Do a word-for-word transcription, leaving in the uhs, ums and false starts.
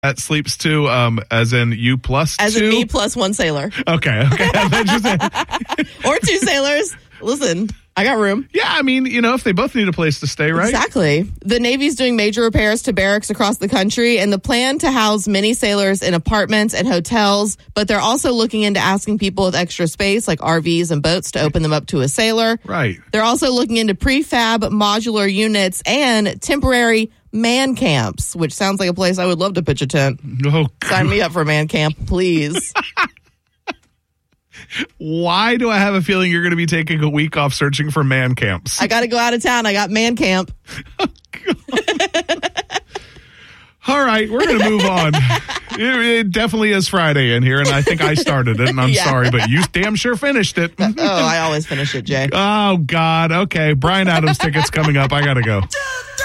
That sleeps two, um, as in you plus As two? in me plus one sailor. Okay, okay. Or two sailors. Listen, I got room. Yeah, I mean, you know, if they both need a place to stay, right? Exactly. The Navy's doing major repairs to barracks across the country, and the plan to house many sailors in apartments and hotels, but they're also looking into asking people with extra space, like R Vs and boats, to open them up to a sailor. Right. They're also looking into prefab modular units and temporary man camps, which sounds like a place I would love to pitch a tent. Oh, Sign me up for a man camp, please. Why do I have a feeling you're going to be taking a week off searching for man camps? I got to go out of town. I got man camp. Oh, all right, we're going to move on. It, it definitely is Friday in here, and I think I started it, and I'm Yeah. sorry, but you damn sure finished it. Oh, I always finish it, Jay. Oh, God. Okay, Bryan Adams tickets coming up. I got to go.